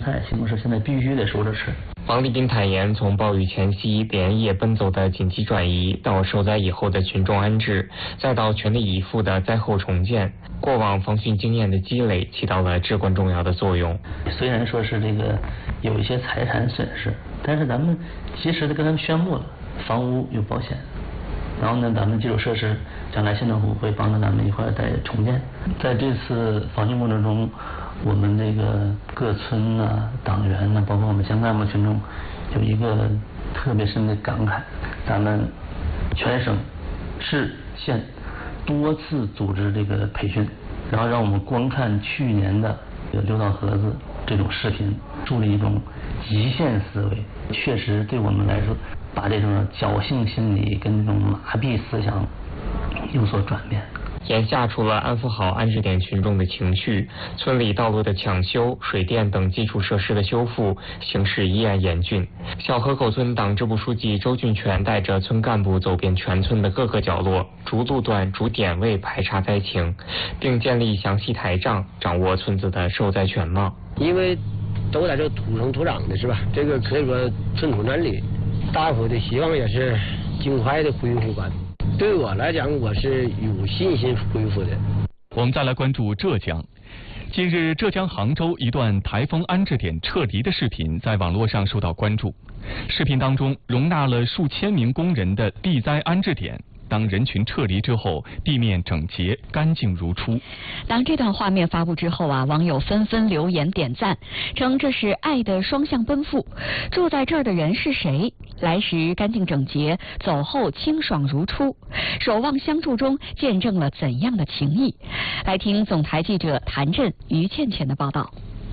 菜，西红柿现在必须得收着吃。 王立斌坦言，从暴雨前夕连夜奔走的紧急转移，到受灾以后的群众安置，再到全力以赴的灾后重建，过往防汛经验的积累起到了至关重要的作用。 虽然说是这个有一些财产损失，但是咱们及时的跟他们宣布了，房屋有保险，然后呢，咱们基础设施将来县政府会帮着咱们一块再重建。在这次防汛过程中，我们这个各村啊、党员呢，包括我们乡干部群众，有一个特别深的感慨：咱们全省市县多次组织这个培训，然后让我们观看去年的刘导盒子这种视频，树立一种极限思维，确实对我们来说，把这种侥幸心理跟这种麻痹思想有所转变。 眼下，除了安抚好安置点群众的情绪，村里道路的抢修、水电等基础设施的修复形势依然严峻。小河口村党支部书记周俊全带着村干部走遍全村的各个角落，逐路段、逐点位排查灾情，并建立详细台账，掌握村子的受灾全貌。 因为都在这土生土长的是吧？这个可以说寸土难离，大伙的希望也是尽快的恢复吧。对我来讲，我是有信心恢复的。 我们再来关注浙江。近日，浙江杭州一段台风安置点撤离的视频在网络上受到关注。视频当中容纳了数千名工人的地灾安置点。当人群撤离之后，地面整洁干净如初。 当这段画面发布之后啊，网友纷纷留言点赞，称这是爱的双向奔赴。住在这儿的人是谁？来时干净整洁，走后清爽如初。守望相助中见证了怎样的情谊？来听总台记者谭震、于倩倩的报道。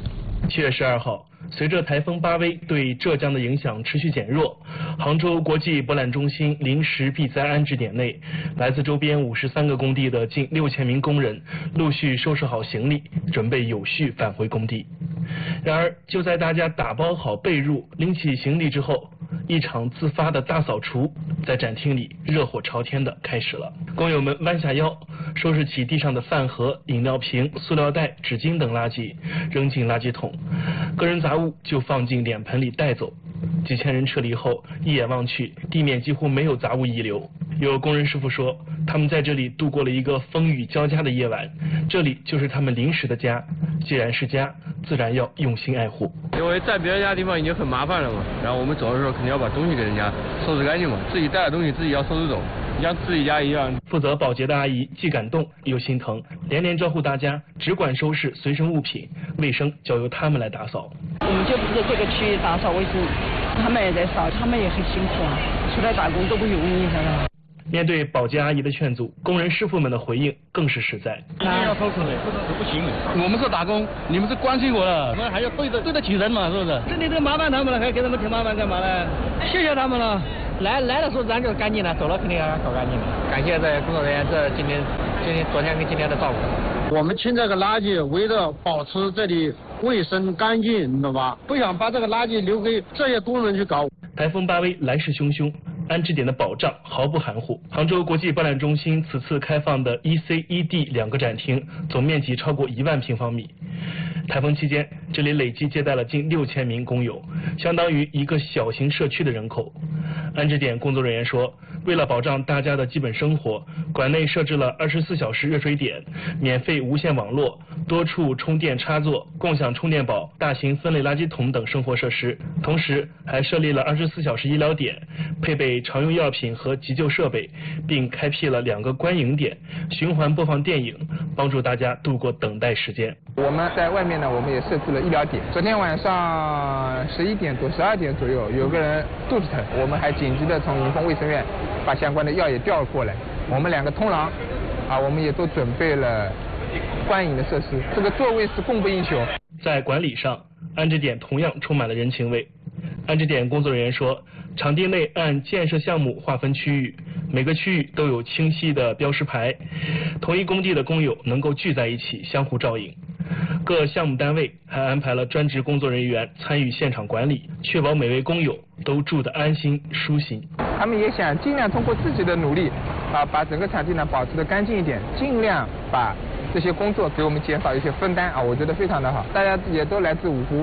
7月12号。随着台风巴威对浙江的影响持续减弱，杭州国际博览中心临时避灾安置点内，来自周边53个工地的近6000名工人陆续收拾好行李，准备有序返回工地。然而，就在大家打包好被褥、拎起行李之后，一场自发的大扫除在展厅里热火朝天的开始了。工友们弯下腰，收拾起地上的饭盒、饮料瓶、塑料袋、纸巾等垃圾，扔进垃圾桶。个人杂物就放进脸盆里带走。几千人撤离后，一眼望去，地面几乎没有杂物遗留。有工人师傅说，他们在这里度过了一个风雨交加的夜晚，这里就是他们临时的家。既然是家，自然要用心爱护。 因为在别人家的地方已经很麻烦了嘛，然后我们走的时候肯定要把东西给人家收拾干净嘛，自己带的东西自己要收拾走，像自己家一样。 负责保洁的阿姨既感动又心疼，连连招呼大家只管收拾随身物品，卫生交由他们来打扫。 我们就负责这个区域打扫卫生，他们也在扫，他们也很辛苦啊，出来打工都不容易，是吧？ 面对保洁阿姨的劝阻，工人师傅们的回应更是实在。 一定要收拾的，不行。我们是打工，你们是关心我的，我们还要对得起人嘛，是不是？这里都麻烦他们了，还给他们添麻烦干嘛呢？谢谢他们了。来的时候咱就干净了，走了肯定要搞干净了。感谢这些工作人员昨天跟今天的照顾。 我们清这个垃圾，为了保持这里卫生干净，你懂吧？不想把这个垃圾留给这些工人去搞。 台风巴威来势汹汹，安置点的保障毫不含糊。杭州国际博览中心此次开放的EC、ED2个展厅，总面积超过1万平方米。台风期间，这里累计接待了近6000名工友，相当于一个小型社区的人口。安置点工作人员说，为了保障大家的基本生活，馆内设置了24小时热水点、免费无线网络、多处充电插座、共享充电宝、大型分类垃圾桶等生活设施，同时还设立了24小时医疗点，配备常用药品和急救设备，并开辟了2个观影点，循环播放电影，帮助大家度过等待时间。 我们在外面呢，我们也设置了医疗点。昨天晚上11点多、12点左右，有个人肚子疼，我们还紧急的从银丰卫生院把相关的药也调了过来。我们2个通廊我们也都准备了观影的设施，这个座位是供不应求。 在管理上，安置点同样充满了人情味。安置点工作人员说，场地内按建设项目划分区域，每个区域都有清晰的标识牌，同一工地的工友能够聚在一起相互照应。各项目单位还安排了专职工作人员参与现场管理，确保每位工友都住得安心舒心。 他们也想尽量通过自己的努力把整个场地呢保持得干净一点，尽量把这些工作给我们减少一些分担我觉得非常的好。大家也都来自五湖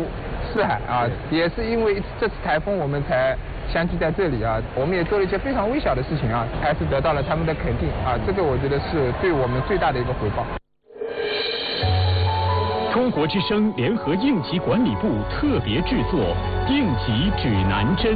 四海啊，也是因为这次台风我们才相聚在这里啊，我们也做了一些非常微小的事情啊，还是得到了他们的肯定啊，这个我觉得是对我们最大的一个回报。 中国之声联合应急管理部特别制作应急指南针。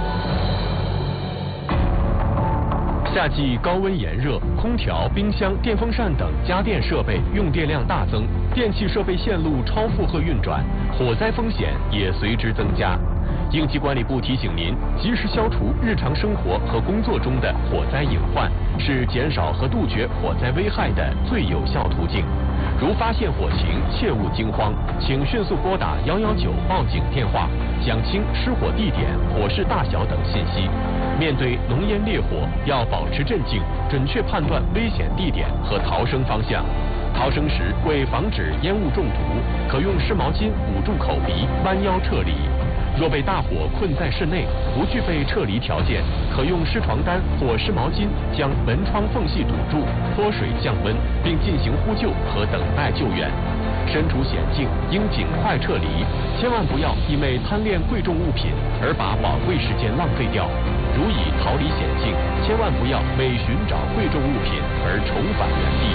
夏季高温炎热，空调、冰箱、电风扇等家电设备用电量大增，电气设备线路超负荷运转，火灾风险也随之增加。应急管理部提醒您，及时消除日常生活和工作中的火灾隐患，是减少和杜绝火灾危害的最有效途径。如发现火情，切勿惊慌，请迅速拨打119报警电话，讲清失火地点、火势大小等信息。面对浓烟烈火，要保持镇静，准确判断危险地点和逃生方向。逃生时，为防止烟雾中毒，可用湿毛巾捂住口鼻，弯腰撤离。若被大火困在室内，不具备撤离条件，可用湿床单或湿毛巾将门窗缝隙堵住，泼水降温，并进行呼救和等待救援。身处险境，应尽快撤离，千万不要因为贪恋贵重物品而把宝贵时间浪费掉。如已逃离险境，千万不要为寻找贵重物品而重返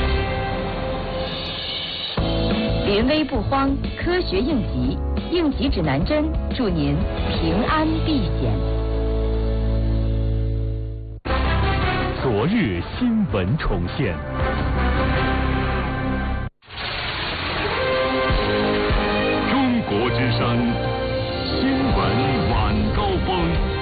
原地。 临危不慌，科学应急，应急指南针，祝您平安避险。 昨日新闻重现。中国之声新闻晚高峰。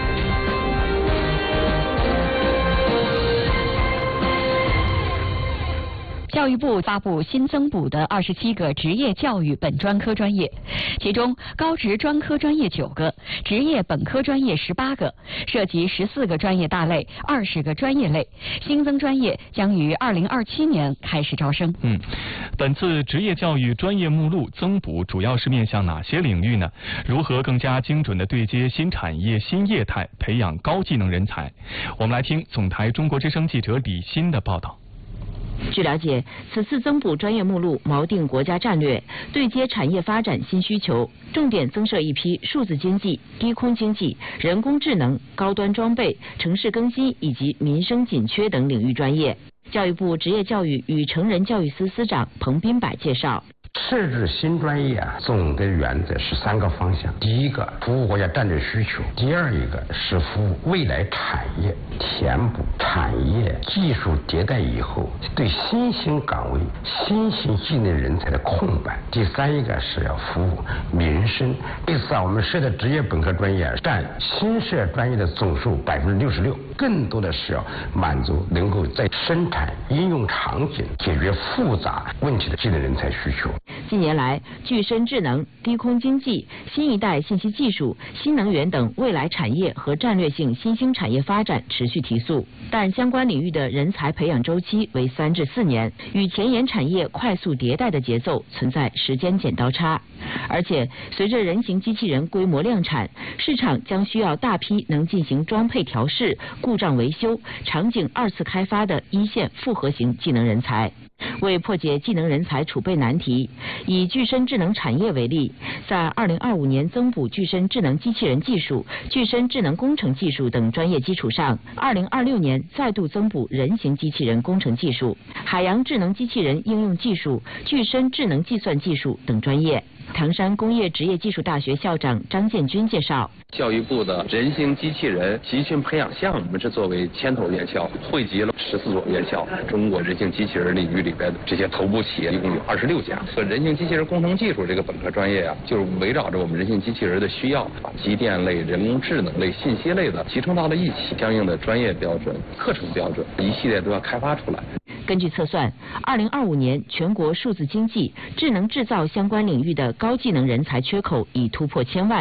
教育部发布新增补的27个职业教育本专科专业，其中高职专科专业9个，职业本科专业18个，涉及14个专业大类、20个专业类。新增专业将于2027年开始招生。 本次职业教育专业目录增补主要是面向哪些领域呢？如何更加精准地对接新产业、新业态，培养高技能人才？我们来听总台中国之声记者李欣的报道。 据了解，此次增补专业目录锚定国家战略，对接产业发展新需求，重点增设一批数字经济、低空经济、人工智能、高端装备、城市更新以及民生紧缺等领域专业。教育部职业教育与成人教育司司长彭斌柏介绍。 设置新专业总的原则是3个方向：第一个，服务国家战略需求；第二一个是服务未来产业，填补产业技术迭代以后对新兴岗位、新兴技能人才的空白；第三一个是要服务民生。这次我们设的职业本科专业占新设专业的总数66%，更多的是要满足能够在生产应用场景解决复杂问题的技能人才需求。 近年来，具身智能、低空经济、新一代信息技术、新能源等未来产业和战略性新兴产业发展持续提速，但相关领域的人才培养周期为3至4年，与前沿产业快速迭代的节奏存在时间剪刀差。而且，随着人形机器人规模量产，市场将需要大批能进行装配调试、故障维修、场景2次开发的一线复合型技能人才。为破解技能人才储备难题，以具身智能产业为例，在2025年增补具身智能机器人技术、具身智能工程技术等专业基础上，2026年再度增补人形机器人工程技术、海洋智能机器人应用技术、具身智能计算技术等专业。唐山工业职业技术大学校长张建军介绍， 教育部的人形机器人集训培养项目是作为牵头院校，汇集了14所院校，中国人形机器人领域里边的这些头部企业一共有26家。人形机器人工程技术这个本科专业就是围绕着我们人形机器人的需要，把机电类、人工智能类、信息类的集成到了一起，相应的专业标准、课程标准一系列都要开发出来。 根据测算，2025年全国数字经济、智能制造相关领域的高技能人才缺口已突破1000万。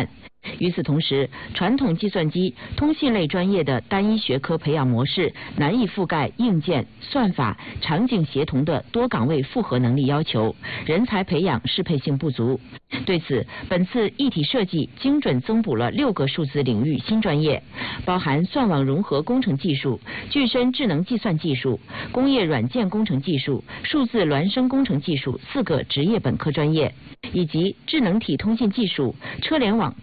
与此同时，传统计算机、通信类专业的单一学科培养模式难以覆盖硬件、算法、场景协同的多岗位复合能力要求，人才培养适配性不足。对此，本次一体设计精准增补了6个数字领域新专业，包含算网融合工程技术、具身智能计算技术、工业软件工程技术、数字孪生工程技术4个职业本科专业，以及智能体通信技术、车联网